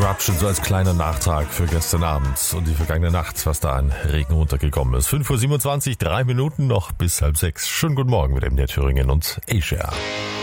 Eruption so als kleiner Nachtrag für gestern Abend und die vergangene Nacht, was da an Regen runtergekommen ist. 5:27 Uhr, 3 Minuten noch bis 5:30. Schönen guten Morgen mit dem Thüringen und Asia.